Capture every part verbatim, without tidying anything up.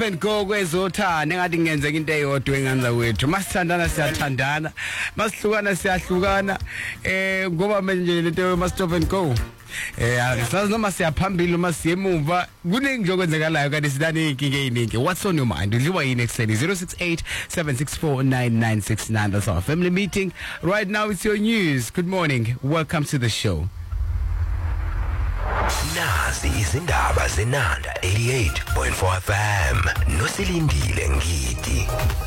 and go kwezothanda engathi ngenzeka into eyodwa enganza wethu masithandana siyathandana masihlukana siyahlukana eh ngoba manje lento ma stop and go eh asazi noma siyaphambili noma siyemuva kuningi nje okwenzekalayo kanti sidane inkinga eziningi. What's on your mind? Udliwa yini ekseni? zero six eight seven six four nine nine six nine. That's our family meeting right now. It's your news. Good morning, welcome to the show. Nazi izindaba zenanda eighty-eight point four F M nosilindile ngidi.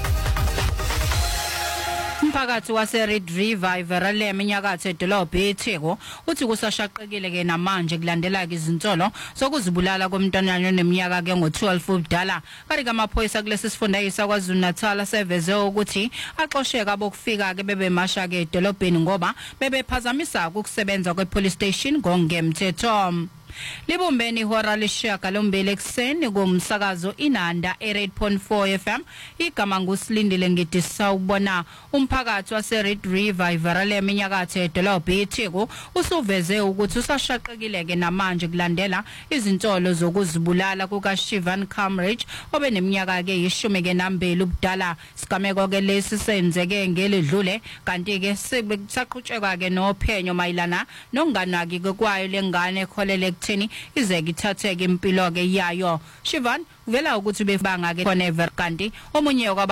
Umphakathi wase Red River iverale eminyakatho edolobha eTheku uthi kusashaqekile ke namanje kulandela izinsolo sokuzibulala komntwana oneminyaka ke ngo twelve ubudala. Kanti amaphoyisa kulesi sifundazwe kwaZulu Natal seveze ukuthi axosheka abokufika ke bebemasha ke edolobheni ngoba bebephazamisa ukusebenza kwepolice station ngongemthetho. Libumbeni hora leshaka lombele ekseni kumsakazo inanda eight point four F M. Igama ngusilindile ngithi sawubona. Umphakathi wase Red River iverale eminyakatho edolobha eTheku usuveze ukuthi usashaqekile ke namanje kulandela izinsolo zokuzibulala kuka Shivan Kamraj obeneminyaka ke yishumi ke nambili ubudala. Sigameko ke lesi senzeke ngeledlule kanti ke saqhutshekwa ke nophenyo mayilana nonganaki kwayo lengane ekholele theni izeke ithatheke impilo ke yayo. Shivan uvela ukuthi befanga ke khona ever kanti omunye